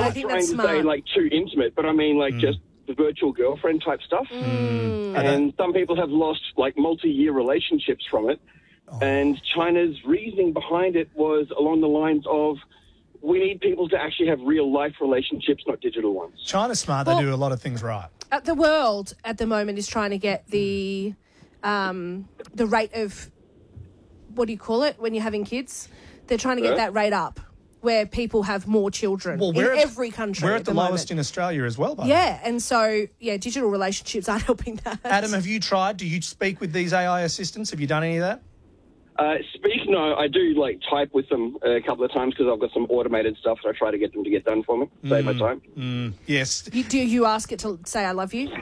not think trying that's to smart. say like too intimate, but I mean like just the virtual girlfriend type stuff. And some people have lost like multi-year relationships from it. And China's reasoning behind it was along the lines of, we need people to actually have real-life relationships, not digital ones. China's smart. They do a lot of things right. The world at the moment is trying to get the rate of, what do you call it, when you're having kids? They're trying to get that rate up, where people have more children in every country. We're at the lowest in Australia as well, by the way. Yeah, and so, digital relationships aren't helping that. Adam, have you tried? Do you speak with these AI assistants? Have you done any of that? No, I do like type with them a couple of times because I've got some automated stuff that I try to get them to get done for me, save my time. Yes. Do you ask it to say I love you?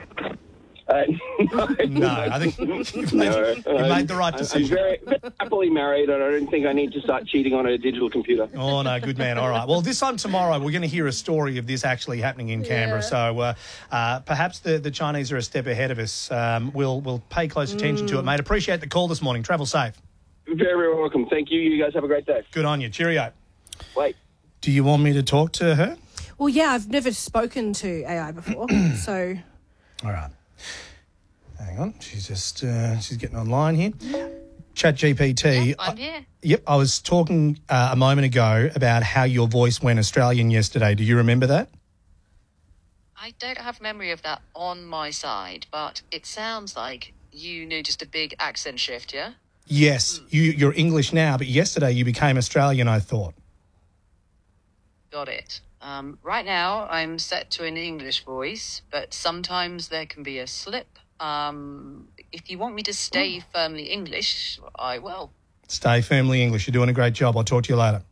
No, I think you've made the right decision. I'm very happily married, and I don't think I need to start cheating on a digital computer. Oh, no, good man. All right. Well, this time tomorrow, we're going to hear a story of this actually happening in Canberra. So perhaps the Chinese are a step ahead of us. We'll pay close attention to it, mate. Appreciate the call this morning. Travel safe. Very welcome. Thank you. You guys have a great day. Good on you. Cheerio. Wait. Do you want me to talk to her? Well, yeah, I've never spoken to AI before, so... All right. Hang on. She's just she's getting online here. ChatGPT. Yeah, I'm here. Yep. I was talking a moment ago about how your voice went Australian yesterday. Do you remember that? I don't have memory of that on my side, but it sounds like you noticed a big accent shift, yeah? Yes. You're English now, but yesterday you became Australian, I thought. Got it. Right now, I'm set to an English voice, but sometimes there can be a slip. If you want me to stay firmly English, I will. Stay firmly English. You're doing a great job. I'll talk to you later.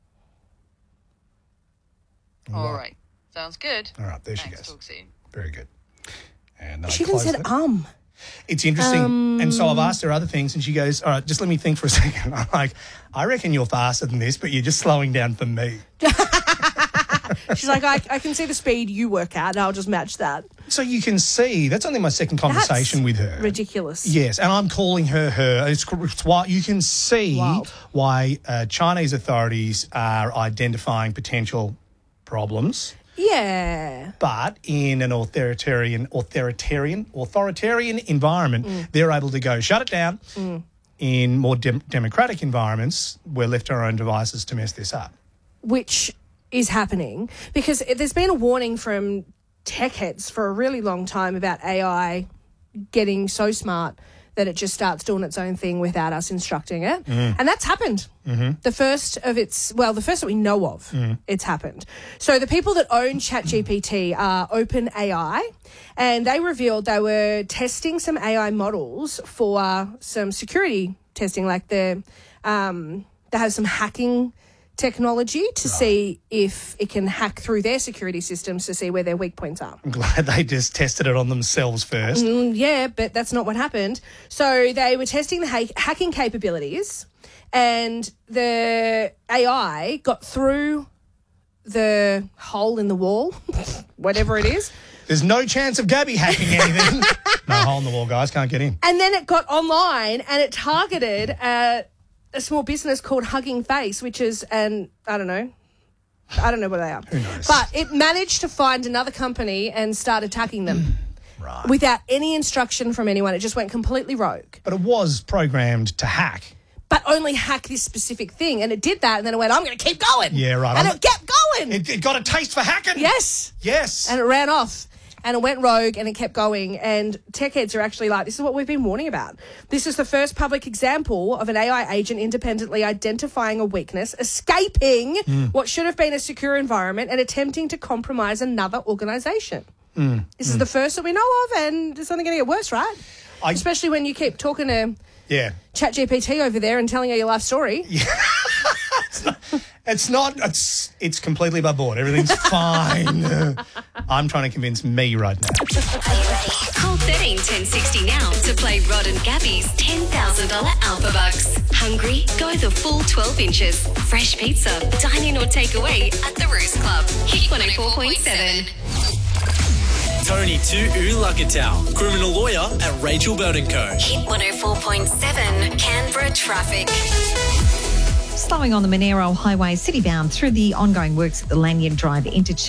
All right. Sounds good. All right, there she Thanks, goes. talk soon. Very good. And She even said, It's interesting. And so I've asked her other things, and she goes, all right, just let me think for a second. I'm like, I reckon you're faster than this, but you're just slowing down for me. She's like, I can see the speed you work at, and I'll just match that. So you can see, that's only my second conversation with her. Ridiculous. Yes, and I'm calling her her. It's why you can see why Chinese authorities are identifying potential problems. Yeah. But in an authoritarian environment, they're able to go shut it down. In more democratic environments, we're left to our own devices to mess this up. Which is happening because there's been a warning from tech heads for a really long time about AI getting so smart that it just starts doing its own thing without us instructing it. And that's happened. The first that we know of, it's happened. So the people that own ChatGPT are OpenAI, and they revealed they were testing some AI models for some security testing, like they have some hacking technology to see if it can hack through their security systems to see where their weak points are. I'm glad they just tested it on themselves first. Yeah, but that's not what happened. So they were testing the hacking capabilities, and the AI got through the hole in the wall, whatever it is. There's no chance of Gabby hacking anything. No hole in the wall, guys. Can't get in. And then it got online and it targeted a small business called Hugging Face, which is I don't know what they are. Who knows? But it managed to find another company and start attacking them. Right. Without any instruction from anyone. It just went completely rogue. But it was programmed to hack. But only hack this specific thing. And it did that, and then it went, I'm going to keep going. Yeah, right. And it kept going. It got a taste for hacking. Yes. Yes. And it ran off. And it went rogue and it kept going. And tech heads are actually like, this is what we've been warning about. This is the first public example of an AI agent independently identifying a weakness, escaping what should have been a secure environment and attempting to compromise another organisation. This is the first that we know of, and it's only going to get worse, right? Especially when you keep talking to ChatGPT over there and telling her your life story. Yeah. It's completely above board. Everything's fine. I'm trying to convince me right now. Are you ready? Call 13 1060 now to play Rod and Gabby's $10,000 Alpha Bucks. Hungry? Go the full 12 inches. Fresh pizza, dine in or take away at the Roost Club. Hit 104.7. Tony Tu Ulakatau, criminal lawyer at Rachel Bird & Co. Hit 104.7 Canberra traffic. Slowing on the Monero Highway citybound through the ongoing works at the Lanyon Drive interchange.